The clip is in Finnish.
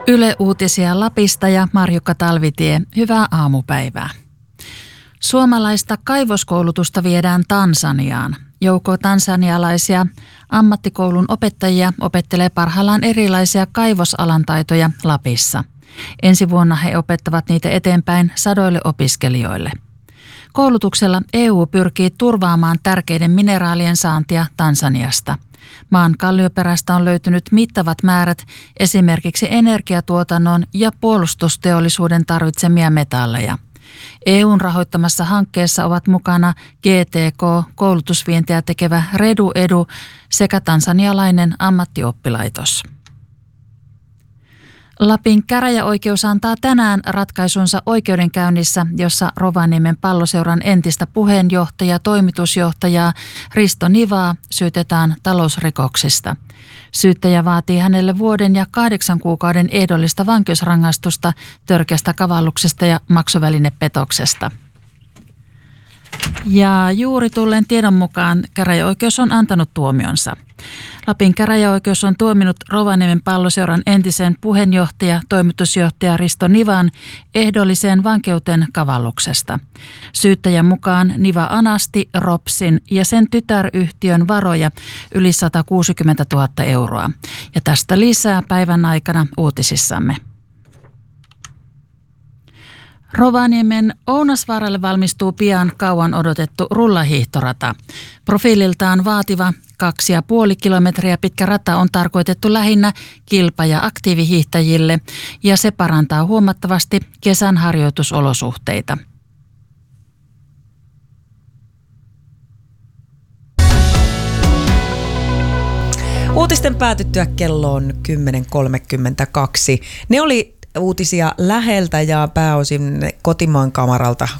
Yle Uutisia Lapista ja Marjukka Talvitie, hyvää aamupäivää. Suomalaista kaivoskoulutusta viedään Tansaniaan. Joukko tansanialaisia ammattikoulun opettajia opettelee parhaillaan erilaisia kaivosalan taitoja Lapissa. Ensi vuonna he opettavat niitä eteenpäin sadoille opiskelijoille. Koulutuksella EU pyrkii turvaamaan tärkeiden mineraalien saantia Tansaniasta. Maan kallioperästä on löytynyt mittavat määrät esimerkiksi energiatuotannon ja puolustusteollisuuden tarvitsemia metalleja. EUn rahoittamassa hankkeessa ovat mukana GTK, koulutusvientiä tekevä Redu Edu sekä tansanialainen ammattioppilaitos. Lapin käräjäoikeus antaa tänään ratkaisunsa oikeudenkäynnissä, jossa Rovaniemen Palloseuran entistä puheenjohtajaa, toimitusjohtajaa Risto Nivaa syytetään talousrikoksista. Syyttäjä vaatii hänelle 1 vuoden ja 8 kuukauden ehdollista vankeusrangaistusta törkeästä kavalluksesta ja maksuvälinepetoksesta. Ja juuri tulleen tiedon mukaan käräjäoikeus on antanut tuomionsa. Lapin käräjäoikeus on tuominut Rovaniemen Palloseuran entisen puheenjohtaja, toimitusjohtaja Risto Nivan ehdolliseen vankeuteen kavalluksesta. Syyttäjän mukaan Niva anasti Ropsin ja sen tytäryhtiön varoja yli 160 000 euroa. Ja tästä lisää päivän aikana uutisissamme. Rovaniemen Ounasvaaralle valmistuu pian kauan odotettu rullahiihtorata. Profiililtaan vaativa 2,5 kilometriä pitkä rata on tarkoitettu lähinnä kilpa- ja aktiivihiihtäjille ja se parantaa huomattavasti kesän harjoitusolosuhteita. Uutisten päätyttyä kello on 10.32. Ne oli uutisia läheltä ja pääosin kotimaan kamaralta